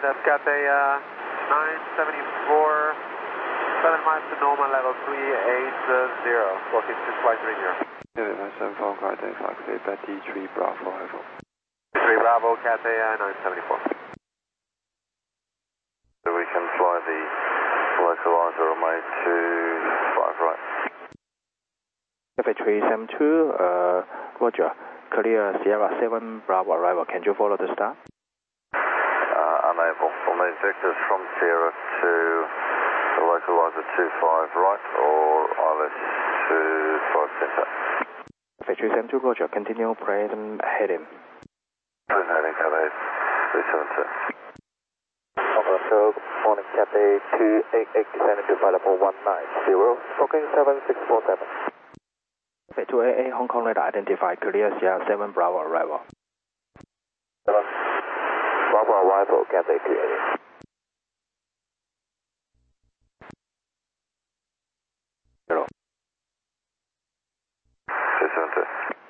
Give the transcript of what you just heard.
that's Cathay 974, 7 miles to normal level 380, walking to flight 30. 7 Cathay 5, Betty 3 Bravo Echo. 3 Bravo, Cathay 974. So we can fly the localizer runway 25 right. Cathay 372, Roger. Clear Sierra 7 Bravo arrival. Can you follow the star? Unable. We'll need vectors from Sierra to the localizer 25 right or ILS 25 center. Cathay 372, Roger. Continue present heading. Present heading, Cathay 372. So, morning Cathay 288 descending to flight level 190, Booking 7647. Cathay 288, Hong Kong radar identified. Clear Sierra 7 Bravo arrival. 7 Bravo arrival, Cathay 288. Hello. 372.